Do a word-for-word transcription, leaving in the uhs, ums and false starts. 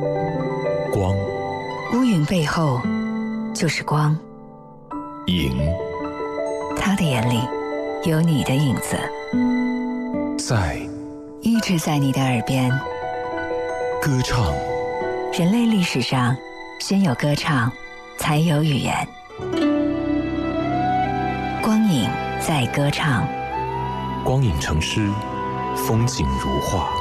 光， 乌云背后就是光。 影， 他的眼里有你的影子， 在一直在你的耳边。 歌唱， 人类历史上，先有歌唱，才有语言。光影在歌唱， 光影成诗，风景如画。